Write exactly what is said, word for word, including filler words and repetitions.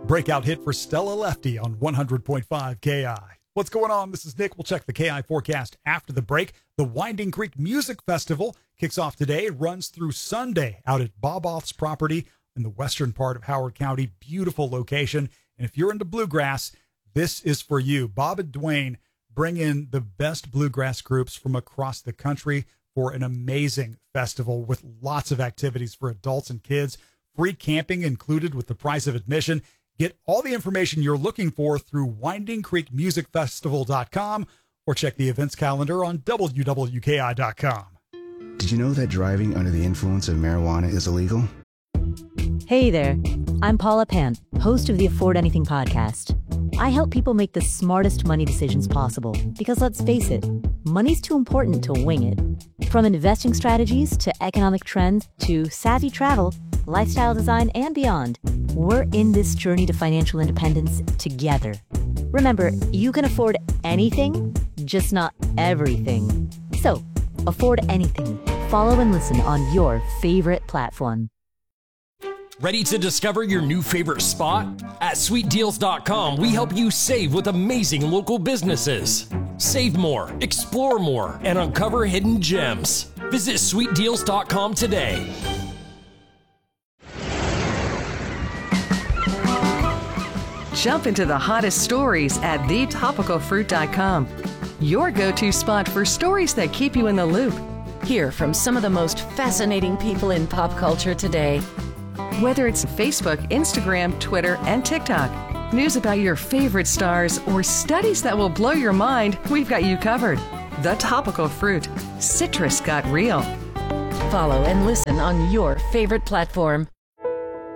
breakout hit for Stella Lefty on one hundred point five K I. What's going on? This is Nick. We'll check the K I forecast after the break. The Winding Creek Music Festival kicks off today. It runs through Sunday out at Bob Off's property in the western part of Howard County. Beautiful location. And if you're into bluegrass, this is for you. Bob and Dwayne bring in the best bluegrass groups from across the country for an amazing festival with lots of activities for adults and kids. Free camping included with the price of admission. Get all the information you're looking for through winding creek music festival dot com or check the events calendar on W W K I dot com. Did you know that driving under the influence of marijuana is illegal? Hey there, I'm Paula Pant, host of the Afford Anything podcast. I help people make the smartest money decisions possible because let's face it, money's too important to wing it. From investing strategies to economic trends to savvy travel, lifestyle design, and beyond, we're in this journey to financial independence together. Remember, you can afford anything, just not everything. So, afford anything. Follow and listen on your favorite platform. Ready to discover your new favorite spot? At sweet deals dot com, we help you save with amazing local businesses. Save more, explore more, and uncover hidden gems. Visit sweet deals dot com today. Jump into the hottest stories at the topical fruit dot com. Your go-to spot for stories that keep you in the loop. Hear from some of the most fascinating people in pop culture today. Whether it's Facebook, Instagram, Twitter, and TikTok, news about your favorite stars, or studies that will blow your mind, we've got you covered. The Topical Fruit. Citrus got real. Follow and listen on your favorite platform.